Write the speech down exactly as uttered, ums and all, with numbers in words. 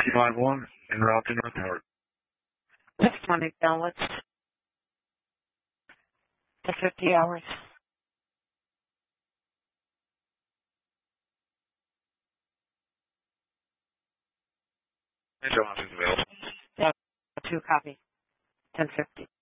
five one en route to North Howard. Six twenty ballots to fifty hours. Angel options available. Yeah, two copy. ten fifty.